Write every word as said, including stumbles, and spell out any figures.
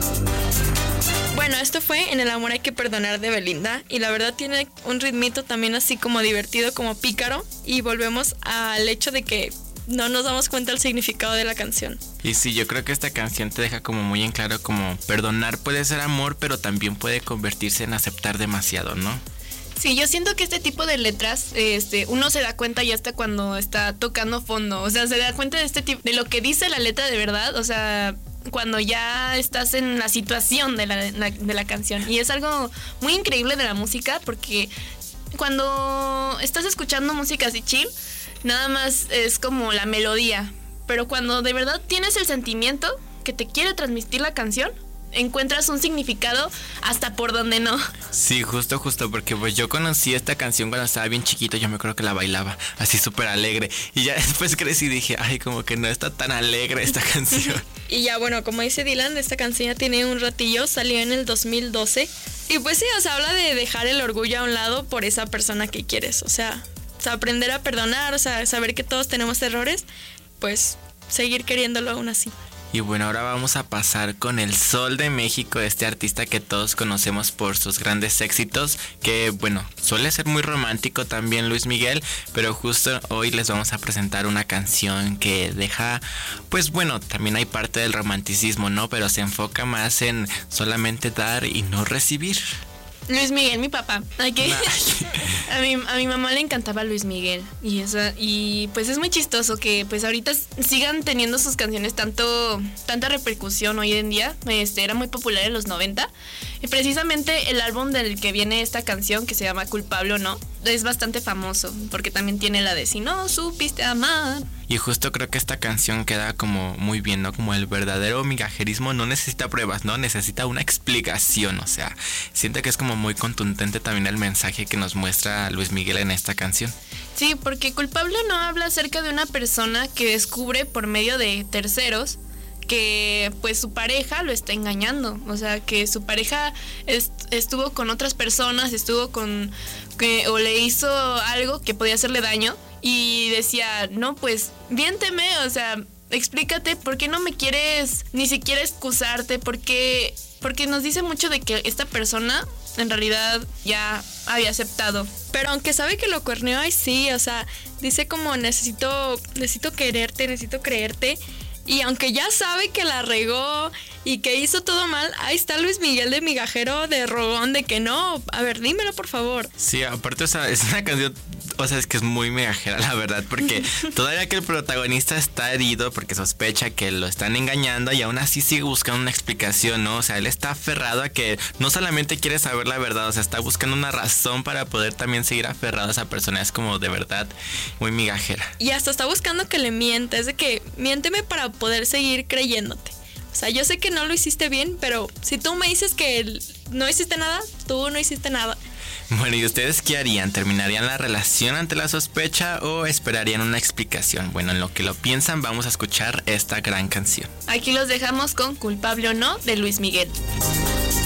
Bueno, esto fue En el amor hay que perdonar de Belinda y la verdad tiene un ritmito también así como divertido, como pícaro, y volvemos al hecho de que no nos damos cuenta del significado de la canción. Y sí, yo creo que esta canción te deja como muy en claro como perdonar puede ser amor, pero también puede convertirse en aceptar demasiado, ¿no? Sí, yo siento que este tipo de letras, este, uno se da cuenta ya hasta cuando está tocando fondo, o sea, se da cuenta de este tipo, de lo que dice la letra de verdad, o sea, cuando ya estás en la situación de la, la, de la canción. Y es algo muy increíble de la música, porque cuando estás escuchando música así chill, nada más es como la melodía, pero cuando de verdad tienes el sentimiento que te quiere transmitir la canción, encuentras un significado hasta por donde no. Sí, justo, justo, porque pues yo conocí esta canción cuando estaba bien chiquito, yo me acuerdo que la bailaba así súper alegre, y ya después crecí y dije, ay, como que no está tan alegre esta canción. Y ya, bueno, como dice Dylan, esta canción ya tiene un ratillo, salió en el dos mil doce, y pues sí, o sea, habla de dejar el orgullo a un lado por esa persona que quieres, o sea, o sea aprender a perdonar, o sea, saber que todos tenemos errores, pues seguir queriéndolo aún así. Y bueno, ahora vamos a pasar con El Sol de México, este artista que todos conocemos por sus grandes éxitos, que bueno, suele ser muy romántico también Luis Miguel, pero justo hoy les vamos a presentar una canción que deja, pues bueno, también hay parte del romanticismo, ¿no? Pero se enfoca más en solamente dar y no recibir. Luis Miguel, mi papá. Okay. a, mi, a mi mamá le encantaba Luis Miguel. Y eso, y pues es muy chistoso que pues ahorita sigan teniendo sus canciones tanto, tanta repercusión hoy en día. Este, era muy popular en los noventa. Y precisamente el álbum del que viene esta canción, que se llama Culpable o No, es bastante famoso, porque también tiene la de Si no supiste amar. Y justo creo que esta canción queda como muy bien, ¿no? Como el verdadero migajerismo no necesita pruebas, ¿no? Necesita una explicación, o sea, siento que es como muy contundente también el mensaje que nos muestra Luis Miguel en esta canción. Sí, porque Culpable no habla acerca de una persona que descubre por medio de terceros que pues su pareja lo está engañando, o sea, que su pareja est- estuvo con otras personas, estuvo con que o le hizo algo que podía hacerle daño y decía, no, pues miénteme, o sea, explícate, ¿por qué no me quieres ni siquiera excusarte? Porque porque nos dice mucho de que esta persona en realidad ya había aceptado. Pero aunque sabe que lo cuerneó, ay sí, o sea, dice como necesito necesito quererte, necesito creerte. Y aunque ya sabe que la regó y que hizo todo mal, ahí está Luis Miguel de migajero, de rogón, de que no, a ver, dímelo por favor. Sí, aparte, o sea, es una canción, o sea, es que es muy migajera, la verdad, porque todavía que el protagonista está herido porque sospecha que lo están engañando y aún así sigue buscando una explicación, ¿no? O sea, él está aferrado a que no solamente quiere saber la verdad, o sea, está buscando una razón para poder también seguir aferrado a esa persona. Es como de verdad muy migajera. Y hasta está buscando que le mienta, es de que miénteme para poder seguir creyéndote. O sea, yo sé que no lo hiciste bien, pero si tú me dices que no hiciste nada, tú no hiciste nada. Bueno, ¿y ustedes qué harían? ¿Terminarían la relación ante la sospecha o esperarían una explicación? Bueno, en lo que lo piensan, vamos a escuchar esta gran canción. Aquí los dejamos con Culpable o No de Luis Miguel.